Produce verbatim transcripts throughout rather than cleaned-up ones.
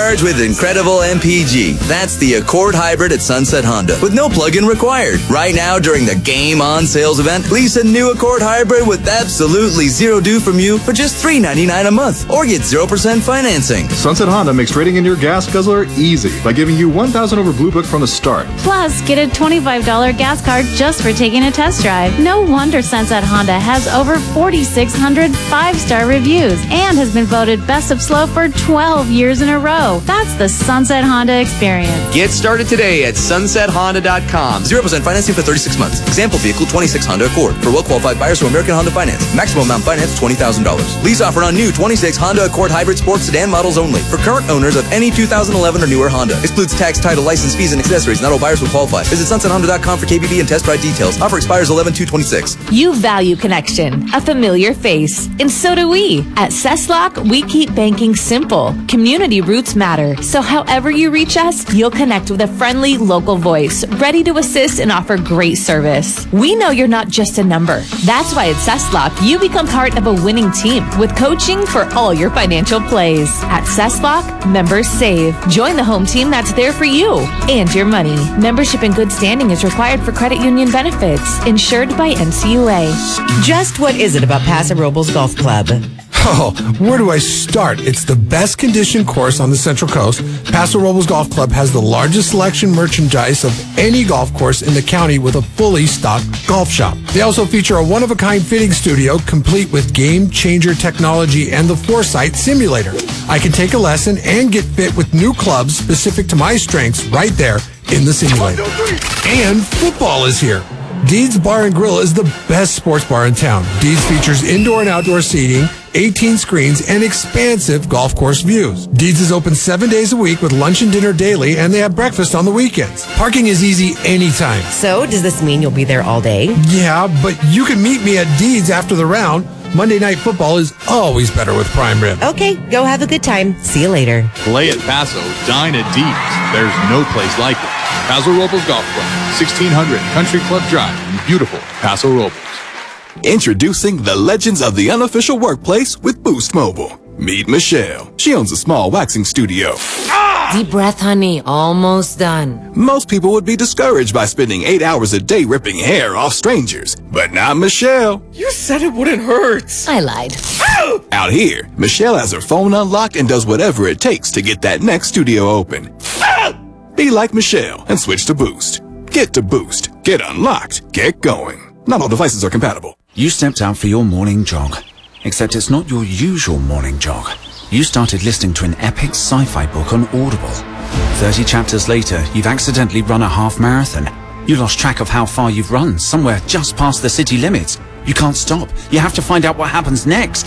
charge with incredible M P G. That's the Accord Hybrid at Sunset Honda, with no plug-in required. Right now, during the Game On sales event, lease a new Accord Hybrid with absolutely zero due from you for just three ninety-nine a month, or get zero percent financing. Sunset Honda makes trading in your gas guzzler easy by giving you one thousand over Blue Book from the start. Plus, get a twenty-five dollars gas card just for taking a test drive. No wonder Sunset Honda has over forty-six hundred five-star reviews and has been voted Best of Slow for twelve years in a row. That's the Sunset Honda experience. Get started today at sunset honda dot com. zero percent financing for thirty-six months. Example vehicle twenty-six Honda Accord. For well-qualified buyers from American Honda Finance. Maximum amount finance twenty thousand dollars. Lease offer on new twenty-six Honda Accord Hybrid Sports Sedan models only. For current owners of any two thousand eleven or newer Honda. Excludes tax, title, license, fees, and accessories. Not all buyers will qualify. Visit sunset honda dot com for K B B and test drive details. Offer expires eleven two twenty-six. You value connection, a familiar face, and so do we. At Cesslock, we keep banking simple. Community roots matter, so however you reach us, you'll connect with a friendly local voice, ready to assist and offer great service. We know you're not just a number. That's why at Cesslock, you become part of a winning team with coaching for all your financial plays. At Cesslock, members save. Join the home team that's there for you and your money. Membership in good standing is required for credit union benefits. Insured by N C U A. Just what is it about Paso Robles Golf Club? Oh, where do I start? It's the best conditioned course on the Central Coast. Paso Robles Golf Club has the largest selection merchandise of any golf course in the county with a fully stocked golf shop. They also feature a one-of-a-kind fitting studio complete with game-changer technology and the Foresight simulator. I can take a lesson and get fit with new clubs specific to my strengths right there in the simulator. And football is here. Deeds Bar and Grill is the best sports bar in town. Deeds features indoor and outdoor seating, eighteen screens, and expansive golf course views. Deeds is open seven days a week with lunch and dinner daily, and they have breakfast on the weekends. Parking is easy anytime. So, does this mean you'll be there all day? Yeah, but you can meet me at Deeds after the round. Monday Night Football is always better with prime rib. Okay, go have a good time. See you later. Play at Paso, dine at Deeds. There's no place like it. Paso Robles Golf Club, sixteen hundred Country Club Drive in beautiful Paso Robles. Introducing the legends of the unofficial workplace with Boost Mobile. Meet Michelle. She owns a small waxing studio. Ah! Deep breath, honey. Almost done. Most people would be discouraged by spending eight hours a day ripping hair off strangers. But not Michelle. You said it wouldn't hurt. I lied. Ow! Out here, Michelle has her phone unlocked and does whatever it takes to get that next studio open. Ah! Be like Michelle and switch to Boost. Get to Boost. Get unlocked. Get going. Not all devices are compatible. You stepped out for your morning jog. Except it's not your usual morning jog. You started listening to an epic sci-fi book on Audible. Thirty chapters later, you've accidentally run a half marathon. You lost track of how far you've run, somewhere just past the city limits. You can't stop. You have to find out what happens next.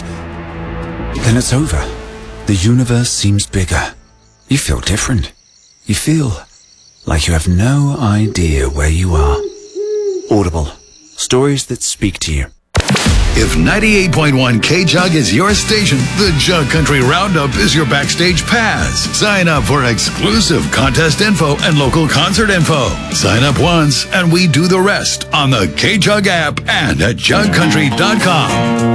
Then it's over. The universe seems bigger. You feel different. You feel like you have no idea where you are. Audible. Stories that speak to you. If ninety-eight point one K-Jug is your station, the Jug Country Roundup is your backstage pass. Sign up for exclusive contest info and local concert info. Sign up once and we do the rest on the K-Jug app and at jug country dot com.